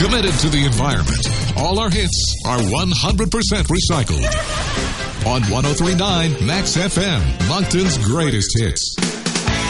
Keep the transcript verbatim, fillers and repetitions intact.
Committed to the environment. All our hits are one hundred percent recycled. On one oh three point nine Max F M, Moncton's greatest hits.